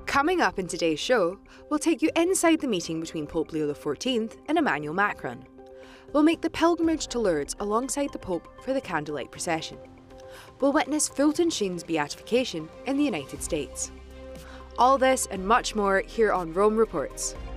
Coming up in today's show, we'll take you inside the meeting between Pope Leo XIV and Emmanuel Macron. We'll make the pilgrimage to Lourdes alongside the Pope for the candlelight procession. We'll witness Fulton Sheen's beatification in the United States. All this and much more here on Rome Reports.